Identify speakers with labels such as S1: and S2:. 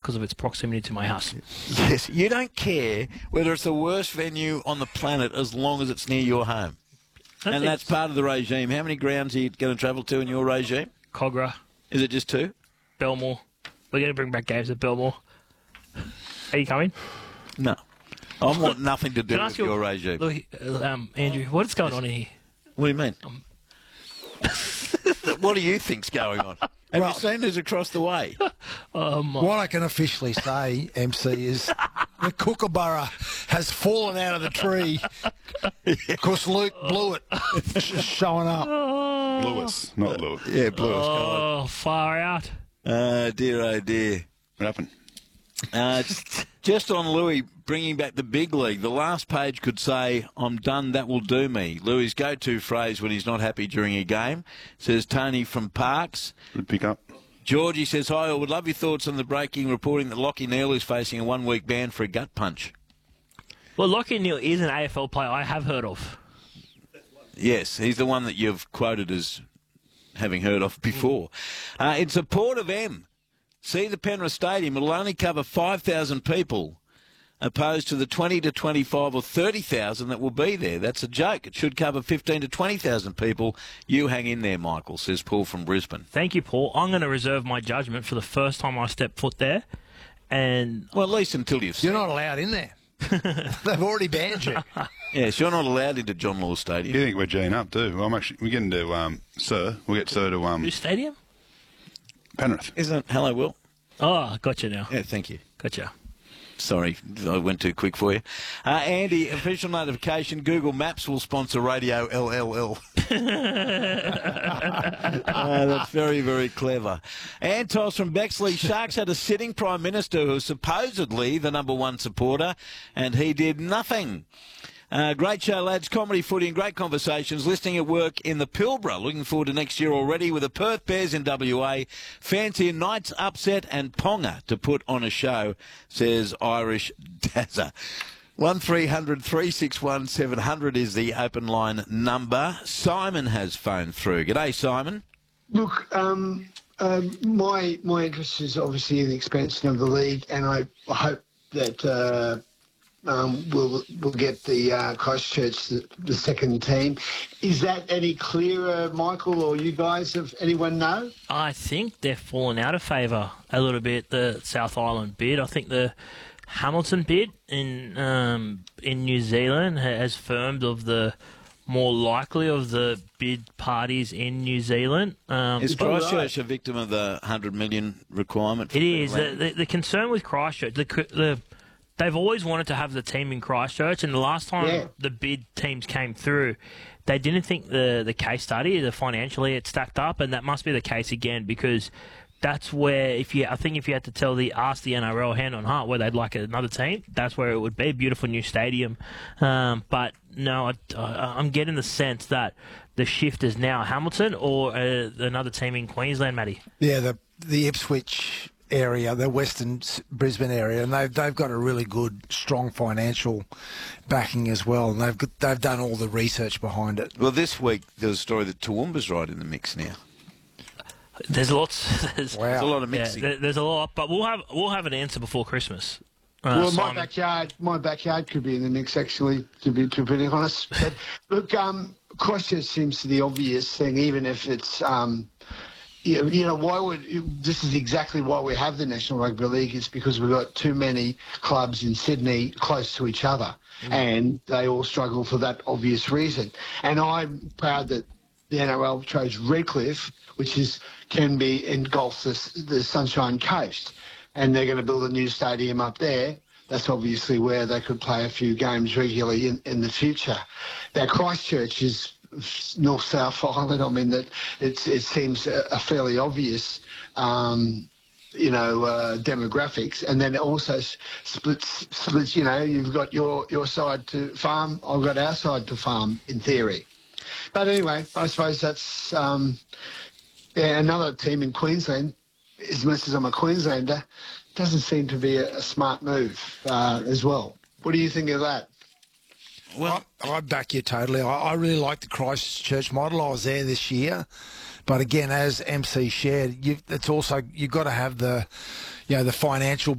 S1: because of its proximity to my house.
S2: Yes, you don't care whether it's the worst venue on the planet as long as it's near your home. And that's part of the regime. How many grounds are you going to travel to in your regime?
S1: Cogra.
S2: Is it just 2?
S1: Belmore. We're going to bring back games at Belmore. Are you coming?
S2: No. I want nothing to do with your regime.
S1: Look, Andrew, what is going on in here?
S2: What do you mean? What do you think's going on? Have you seen who's across the way?
S3: What I can officially say, MC, is the kookaburra has fallen out of the tree because Luke blew it. It's just showing up.
S4: Lewis, not Lewis.
S2: Yeah, blew us.
S1: Oh, far out.
S2: Dear, oh dear.
S4: What happened?
S2: Just on Louis bringing back the big league, the last page could say, "I'm done, that will do me." Louis' go-to phrase when he's not happy during a game, says Tony from Parks.
S4: Good pick up.
S2: Georgie says, "Hi, I would love your thoughts on the breaking reporting that Lachie Neale is facing a 1-week ban for a gut punch."
S1: Well, Lachie Neale is an AFL player I have heard of.
S2: Yes, he's the one that you've quoted as having heard of before. In support of M, see the Penrith Stadium. It'll only cover 5,000 people, opposed to the 20 to 25 or 30,000 that will be there. That's a joke. It should cover 15 to 20,000 people. You hang in there, Michael, says Paul from Brisbane.
S1: Thank you, Paul. I'm going to reserve my judgment for the first time I step foot there. And
S2: well, at least until you've
S3: You're not allowed in there. They've already banned you.
S2: Yes, you're not allowed into John Law Stadium.
S4: You think we're G'ing up too? Well, we're getting to Sir. We'll get Sir to
S1: whose stadium?
S4: Penrith.
S2: Isn't it? Hello, Will.
S1: Oh, gotcha now.
S2: Yeah, thank you.
S1: Gotcha.
S2: Sorry, I went too quick for you. Andy, official notification, Google Maps will sponsor Radio LLL. That's very, very clever. Antos from Bexley, Sharks had a sitting Prime Minister who was supposedly the number one supporter, and he did nothing. Great show, lads. Comedy, footy and great conversations. Listening at work in the Pilbara. Looking forward to next year already with the Perth Bears in WA. Fancy a Knights upset and Ponga to put on a show, says Irish Dazza. 1300 361 700 is the open line number. Simon has phoned through. G'day, Simon.
S5: Look, my interest is obviously in the expansion of the league, and I hope that we'll get the Christchurch, the second team. Is that any clearer, Michael, or you guys? Have anyone know?
S1: I think they're falling out of favour a little bit, the South Island bid. I think the Hamilton bid in New Zealand has firmed of the more likely of the bid parties in New Zealand.
S2: Is Christchurch a victim of the 100 million requirement?
S1: It is. The concern with Christchurch, they've always wanted to have the team in Christchurch, and the last time the bid teams came through, they didn't think the case study, the financially, it stacked up, and that must be the case again, because that's where, if you had to ask the NRL hand on heart where they'd like another team, that's where it would be. Beautiful new stadium. But no, I'm getting the sense that the shift is now Hamilton or another team in Queensland, Matty.
S3: Yeah, the Ipswich area, the Western Brisbane area, and they've got a really good, strong financial backing as well, and they've done all the research behind it.
S2: Well, this week there's a story that Toowoomba's right in the mix now.
S1: There's lots. There's
S2: a lot of mixing.
S1: Yeah, there's a lot, but we'll have an answer before Christmas.
S5: Well,
S1: Simon.
S5: my backyard could be in the mix, actually, to be honest. But look, Christchurch seems to be the obvious thing, even if it's. This is exactly why we have the National Rugby League, is because we've got too many clubs in Sydney close to each other, and they all struggle for that obvious reason. And I'm proud that the NRL chose Redcliffe, which can be engulfs the Sunshine Coast, and they're going to build a new stadium up there. That's obviously where they could play a few games regularly in the future. Now, Christchurch is North-South Island. I mean, that it seems a fairly obvious, demographics, and then it also splits. You've got your side to farm. I've got our side to farm, in theory. But anyway, I suppose that's another team in Queensland. As much as I'm a Queenslander, doesn't seem to be a smart move as well. What do you think of that?
S3: Well, I back you totally. I really like the Christchurch model. I was there this year, but again, as MC shared, you've got to have the financial